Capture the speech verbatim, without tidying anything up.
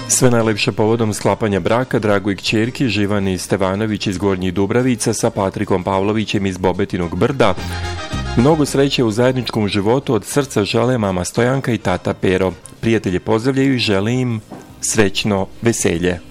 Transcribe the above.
Sve najlepše povodom sklapanja braka dragoj kćerki Živani Stevanović iz Gornjih Dubravica sa Patrikom Pavlovićem iz Bobetinog Brda. Mnogo sreće u zajedničkom životu od srca žele mama Stojanka i tata Pero. Prijatelje pozdravljaju i žele im srećno veselje.